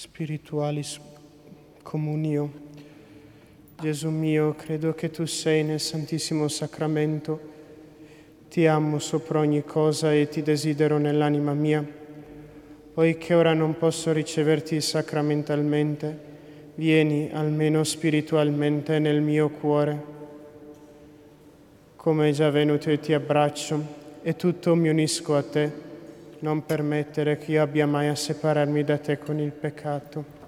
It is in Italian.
Spiritualis Communio. Gesù mio, credo che tu sei nel Santissimo Sacramento. Ti amo sopra ogni cosa e ti desidero nell'anima mia. Poiché ora non posso riceverti sacramentalmente, vieni almeno spiritualmente nel mio cuore. Come è già venuto io ti abbraccio e tutto mi unisco a te. Non permettere che io abbia mai a separarmi da te con il peccato.